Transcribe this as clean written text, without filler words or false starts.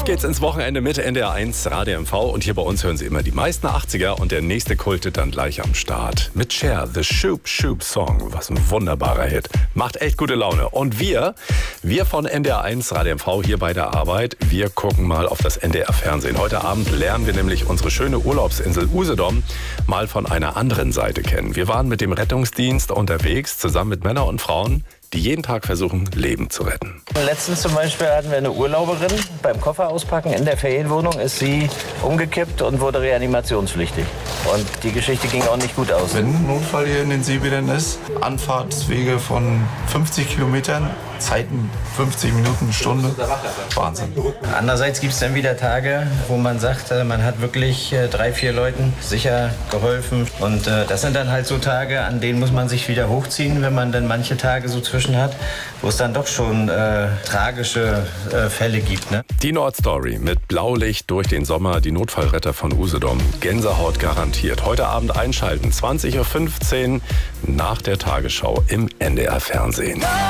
Auf geht's ins Wochenende mit NDR 1 Radio MV und hier bei uns hören Sie immer die meisten 80er und der nächste Kult dann gleich am Start. Mit Cher, The Shoop Shoop Song, was ein wunderbarer Hit. Macht echt gute Laune. Und wir von NDR 1 Radio MV hier bei der Arbeit, wir gucken mal auf das NDR Fernsehen. Heute Abend lernen wir nämlich unsere schöne Urlaubsinsel Usedom mal von einer anderen Seite kennen. Wir waren mit dem Rettungsdienst unterwegs, zusammen mit Männern und Frauen, die jeden Tag versuchen, Leben zu retten. Letztens zum Beispiel hatten wir eine Urlauberin. Beim Koffer auspacken in der Ferienwohnung ist sie umgekippt und wurde reanimationspflichtig. Und die Geschichte ging auch nicht gut aus. Wenn ein Notfall hier in den Seebädern ist, Anfahrtswege von 50 Kilometern, Zeiten 50 Minuten, eine Stunde, Wahnsinn. Andererseits gibt es dann wieder Tage, wo man sagt, man hat wirklich 3, 4 Leuten sicher geholfen. Und das sind dann halt so Tage, an denen muss man sich wieder hochziehen, wenn man dann manche Tage so zwischen hat, wo es dann doch schon tragische Fälle gibt. Ne? Die Nordstory mit Blaulicht durch den Sommer, die Notfallretter von Usedom. Gänsehaut garantiert. Heute Abend einschalten, 20:15 Uhr nach der Tagesschau im NDR Fernsehen.